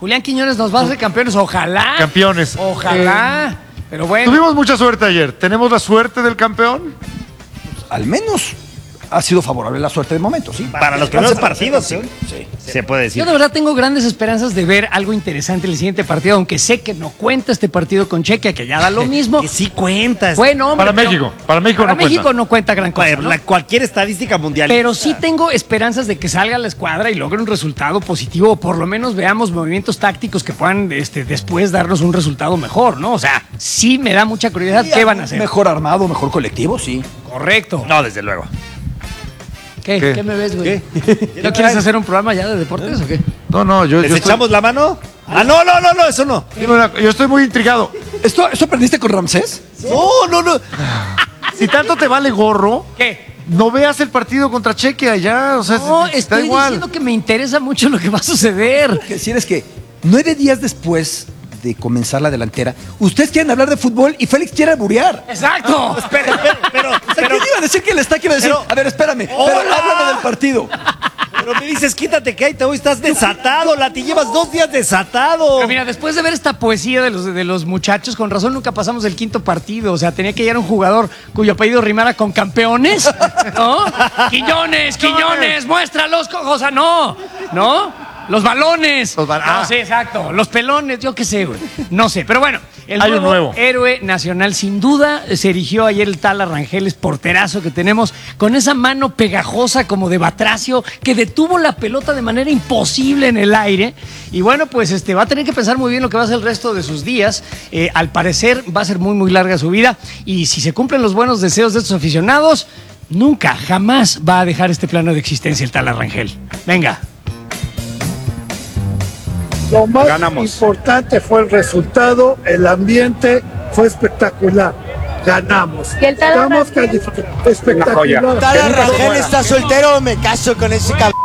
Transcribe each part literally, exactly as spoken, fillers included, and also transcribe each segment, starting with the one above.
Julián Quiñones nos va a hacer campeones, ojalá. Campeones. Ojalá. Eh, Pero bueno. Tuvimos mucha suerte ayer. ¿Tenemos la suerte del campeón? Al menos ha sido favorable la suerte de momento, sí. Para los primeros partidos, sí. sí. Se puede decir. Yo de verdad tengo grandes esperanzas de ver algo interesante en el siguiente partido, aunque sé que no cuenta este partido con Chequia, que ya da lo mismo. Que sí cuenta. Bueno, hombre, para México, para México para no México cuenta. no cuenta gran cosa, ¿no? La, cualquier estadística mundial. Pero sí tengo esperanzas de que salga la escuadra y logre un resultado positivo, o por lo menos veamos movimientos tácticos que puedan este, después darnos un resultado mejor, ¿no? O sea, sí me da mucha curiosidad qué van a hacer. Mejor armado, mejor colectivo, sí. Correcto. No, desde luego. ¿Qué? ¿Qué, ¿Qué me ves, güey? ¿No quieres hacer un programa ya de deportes o qué? No, no, yo. ¿Les yo echamos estoy... la mano? Ah, no, no, no, no, eso no. Yo estoy muy intrigado. ¿Esto, ¿Esto aprendiste con Ramsés? No, no, no. Si tanto te vale gorro, ¿Qué? no veas el partido contra Chequia ya. O sea, No, está estoy igual. diciendo que me interesa mucho lo que va a suceder. Lo que decir es que nueve días después de comenzar la delantera, ustedes quieren hablar de fútbol y Félix quiere alburear. ¡Exacto! Espera, espera, pero, O sea, pero, ¿quién iba a decir que le está quiero decir? pero- a ver, espérame. Pero ¡Hola! háblame del partido. pero me dices, quítate que ahí te voy, estás desatado, Lati, llevas dos días desatado. Pero mira, después de ver esta poesía de los, de los muchachos, con razón nunca pasamos el quinto partido. O sea, tenía que llegar un jugador cuyo apellido rimara con campeones, ¿no? Quiñones, Quiñones, muéstralos, co- o sea, no, ¿no? Los balones. Los bal- No, ah. sí, exacto. Los pelones, yo qué sé, güey. No sé, pero bueno, el Hay un nuevo, nuevo. héroe nacional, sin duda, se erigió ayer el Tala Rangeles, porterazo que tenemos, con esa mano pegajosa como de Batracio, que detuvo la pelota de manera imposible en el aire. Y bueno, pues este va a tener que pensar muy bien lo que va a ser el resto de sus días. Eh, al parecer va a ser muy, muy larga su vida. Y si se cumplen los buenos deseos de estos aficionados, nunca, jamás va a dejar este plano de existencia el Tala Rangel. Venga. Lo más Ganamos. importante fue el resultado, el ambiente fue espectacular. Ganamos. ¿Y el Tala Estamos Rangel? calificados. Espectacular. Tala Rangel está soltero, me caso con ese cabrón.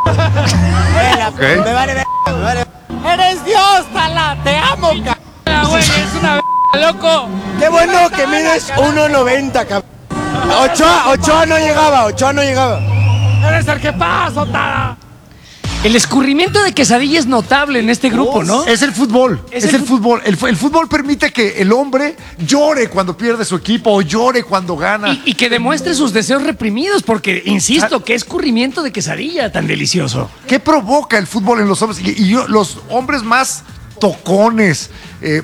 Ok. Me vale ver, me vale. Eres Dios, Tala, te amo, cabrón. Güey, es una loco. Qué bueno que mides uno noventa, cabrón. Ochoa, Ochoa no llegaba, Ochoa no llegaba. Eres el que pasa, Tala. El escurrimiento de quesadilla es notable en este grupo, ¿no? Es el fútbol, Es es, el el fútbol. El, fu- el fútbol permite que el hombre llore cuando pierde su equipo o llore cuando gana. Y, y que demuestre sus deseos reprimidos, porque, insisto, qué escurrimiento de quesadilla tan delicioso. ¿Qué provoca el fútbol en los hombres? Y, y yo- los hombres más tocones, eh,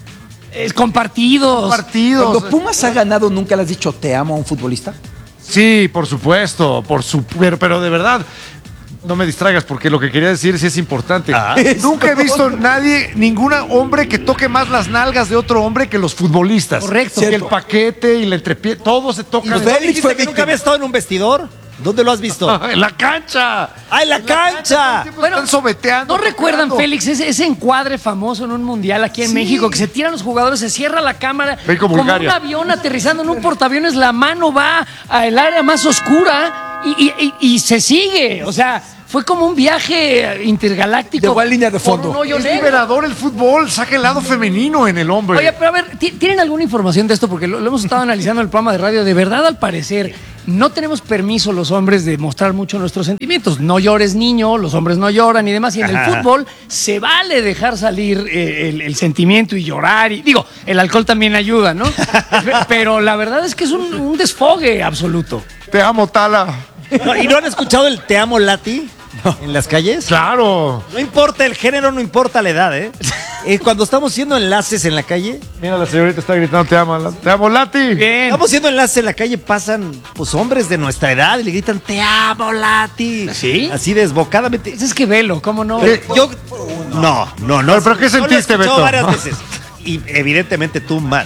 Es compartidos. partidos. Cuando Pumas ha ganado, ¿nunca le has dicho te amo a un futbolista? Sí, por supuesto, por su, pero, pero de verdad, no me distraigas porque lo que quería decir sí es importante. Ah. Nunca he visto nadie, ningún hombre que toque más las nalgas de otro hombre que los futbolistas. Correcto. Que el Cierto. paquete y la entrepie, todo se toca. Y ¿No Félix dijiste fue que nunca víctima. había estado en un vestidor? ¿Dónde lo has visto? en la cancha. ¡Ah, en la cancha! Bueno, están sobeteando. ¿No recuerdan, tocando. Félix, ese, ese encuadre famoso en un mundial aquí en Sí. México, que se tiran los jugadores, se cierra la cámara, México, como Bulgaria. un avión aterrizando en un portaaviones, la mano va al área más oscura y, y- y- y se sigue? O sea, fue como un viaje intergaláctico. Llegó a línea de por fondo. un hoyo Es negro. liberador el fútbol, saca el lado femenino en el hombre. Oye, pero a ver, ¿ti- ¿tienen alguna información de esto? Porque lo, lo hemos estado analizando en el programa de radio. De verdad, al parecer, no tenemos permiso los hombres de mostrar mucho nuestros sentimientos. No llores, niño, los hombres no lloran y demás. Y en el Ajá. fútbol se vale dejar salir eh, el, el sentimiento y llorar. Y, digo, el alcohol también ayuda, ¿no? Pero la verdad es que es un, un desfogue absoluto. Te amo, Tala. No, ¿y no han escuchado el te amo, Lati? ¿En las calles? Claro. No importa el género, no importa la edad, ¿eh? Eh, cuando estamos haciendo enlaces en la calle, Mira, la señorita está gritando, te amo, te amo, Lati. Bien. estamos haciendo enlaces en la calle, pasan pues hombres de nuestra edad y le gritan, te amo, Lati. ¿Sí? Así desbocadamente. Pues es que velo, ¿cómo no? Eh, Yo, no, no, no. Pero, ¿pero qué Yo lo he sentiste, escuchado Beto? varias veces. Y evidentemente tú más.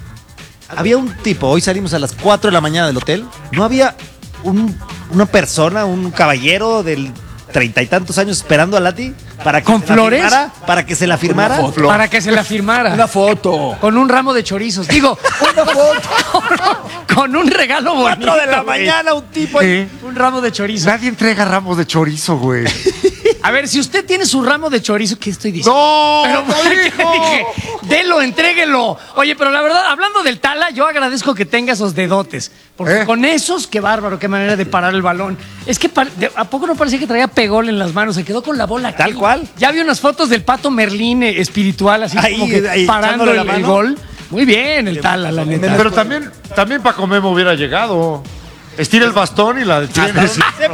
Había un tipo, hoy salimos a las cuatro de la mañana del hotel, no había un- una persona, un caballero del treinta y tantos años esperando a Lati para que ¿Con se la flores? firmara, para que se la firmara. Una foto. Para que se la firmara. Una foto. Con un ramo de chorizos. Digo, Una foto. con un regalo bonito. cuatro de la güey. mañana, un tipo ahí. Sí. Un ramo de chorizos. Nadie entrega ramos de chorizo, güey. A ver, si usted tiene su ramo de chorizo, ¿qué estoy diciendo? ¡No! Pero, ¡No ¿qué dijo! dije? Delo, entréguelo. Oye, pero la verdad, hablando del Tala, yo agradezco que tenga esos dedotes. Porque ¿Eh? con esos, qué bárbaro, qué manera de parar el balón. Es que, par- de- ¿a poco no parecía que traía pegol en las manos? Se quedó con la bola aquí. Tal cual. Ya vi unas fotos del Pato Merlín eh, espiritual, así Ahí, como que ahí, parando echándole el, la el mano. gol. Muy bien, el Tala, la neta. Pero también, también Paco Memo hubiera llegado. Estira el bastón y la detiene.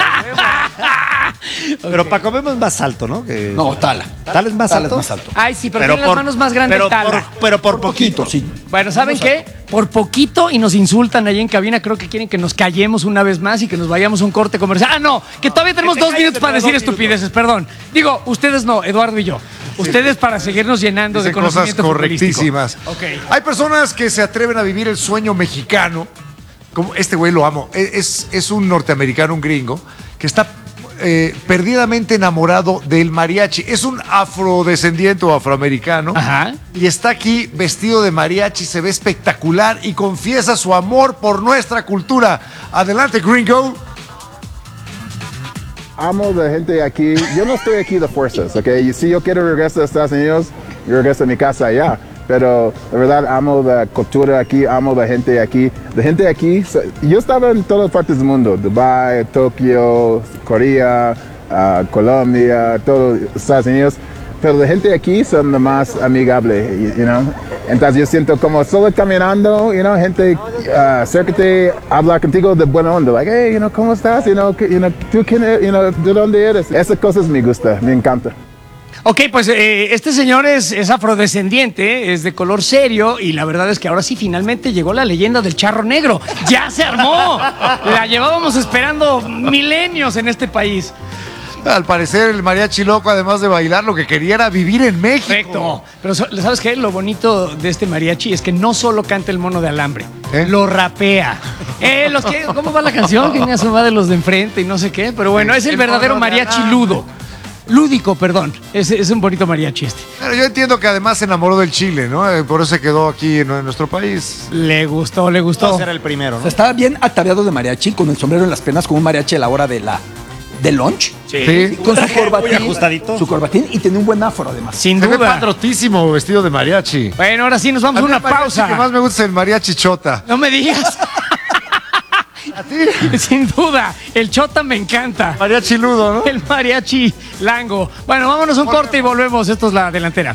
Pero Paco Memo es más alto, ¿no? Que- No, Tala. Tala es más Tala alto. es más alto. Ay, sí, pero, Pero tiene por- las manos más grandes pero Tala. por, pero por poquito. sí. Bueno, ¿saben qué? Por poquito y nos insultan ahí en cabina. Creo que quieren que nos callemos una vez más y que nos vayamos a un corte comercial. Ah, no, que todavía tenemos que te dos calles minutos para entre decir dos estupideces, perdón. Digo, ustedes no, Eduardo y yo. Ustedes para seguirnos llenando de Dicen cosas conocimiento futbolístico. correctísimas. Ok. Hay personas que se atreven a vivir el sueño mexicano. Como este güey lo amo. Es, es- es un norteamericano, un gringo, que está eh, perdidamente enamorado del mariachi. Es un afrodescendiente o afroamericano. Ajá. Y está aquí vestido de mariachi, se ve espectacular y confiesa su amor por nuestra cultura. Adelante, gringo. Amo de gente aquí. Yo no estoy aquí de fuerzas, ¿ok? Y si yo quiero regresar a Estados Unidos, yo regreso a mi casa allá. Pero de verdad amo la cultura aquí, amo la gente aquí. La gente aquí, so- yo estaba en todas partes del mundo, Dubái, Tokio, Corea, ah, Colombia, todo Estados Unidos. Pero la gente aquí son lo más amigable, you, you know. Entonces yo siento como solo caminando, you know, gente uh, acércate, hablar contigo de buena onda, like, hey, you know, ¿cómo estás? You know, que- you know, ¿tú quién eres? You know, ¿de dónde eres? Esas cosas me gusta, me encanta. Ok, pues eh, este señor es, es afrodescendiente, es de color serio y la verdad es que ahora sí finalmente llegó la leyenda del charro negro. ¡Ya se armó! La llevábamos esperando milenios en este país. Al parecer el mariachi loco, además de bailar, lo que quería era vivir en México. Perfecto. Pero so- ¿sabes qué? Lo bonito de este mariachi es que no solo canta el mono de alambre, ¿Eh? lo rapea. Eh, los que, ¿cómo va la canción? Que me va de los de enfrente y no sé qué. Pero bueno, es el El verdadero mono de mariachi alambre. ludo. Lúdico, perdón. Es, es un bonito mariachi este. Pero yo entiendo que además se enamoró del Chile, ¿no? Eh, Por eso se quedó aquí en, en nuestro país. Le gustó, le gustó. Vamos a ser el primero, O ¿no? sea, estaba bien ataviado de mariachi, con el sombrero en las piernas, como un mariachi a la hora de la de lunch. Sí. Con su corbatín. ajustadito. Su corbatín y tenía un buen afro además. Sin Se ve duda. patriotísimo vestido de mariachi. Bueno, ahora sí nos vamos a mí una el mariachi pausa. que más me gusta es el mariachi chota. No me digas. ¿A ti? Sin duda. El chota me encanta. Mariachi ludo, ¿no? El mariachi lango. Bueno, vámonos a un corte y volvemos. Esto es La Delantera.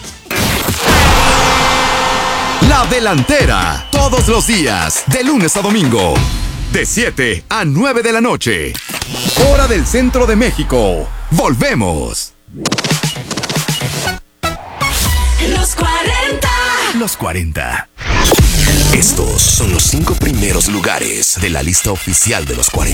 La Delantera, todos los días, de lunes a domingo, de siete a nueve de la noche. Hora del centro de México. Volvemos. Los cuarenta. Los cuarenta. Estos son los cinco primeros lugares de la lista oficial de los cuarenta.